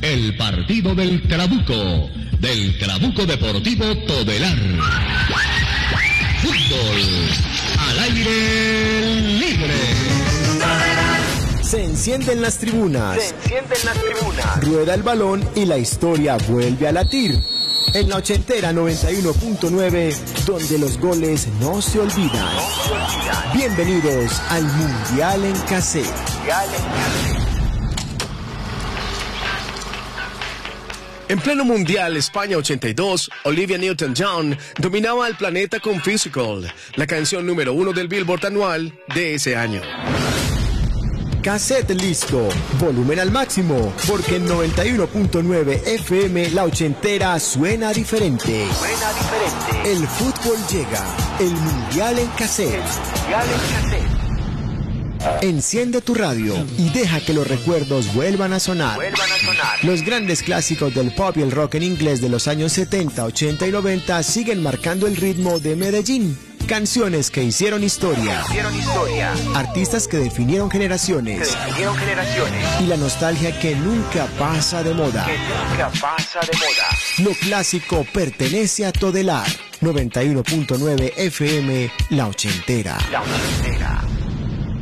el partido del Trabuco Deportivo Todelar. Fútbol al aire libre. Se encienden las tribunas. Rueda el balón y la historia vuelve a latir. En la ochentera 91.9, donde los goles no se olvidan. Bienvenidos al Mundial en Cassette. En pleno Mundial España 82, Olivia Newton-John dominaba el planeta con Physical, la canción número 1 del Billboard anual de ese año. Cassette listo, volumen al máximo, porque en 91.9 FM la ochentera suena diferente. El fútbol llega, el Mundial en Cassette. Enciende tu radio y deja que los recuerdos vuelvan a sonar. Los grandes clásicos del pop y el rock en inglés de los años 70, 80 y 90 siguen marcando el ritmo de Medellín. Canciones que hicieron historia. Artistas que definieron generaciones. Y la nostalgia que nunca pasa de moda. Lo clásico pertenece a Todelar. 91.9 FM, la ochentera.